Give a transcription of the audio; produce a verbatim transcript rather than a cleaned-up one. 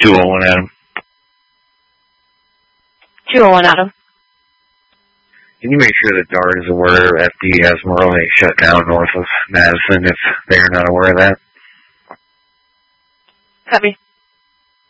two oh one Adam. two oh one Adam. Can you make sure that DART is aware F D has Moroni shut down north of Madison if they are not aware of that? Copy.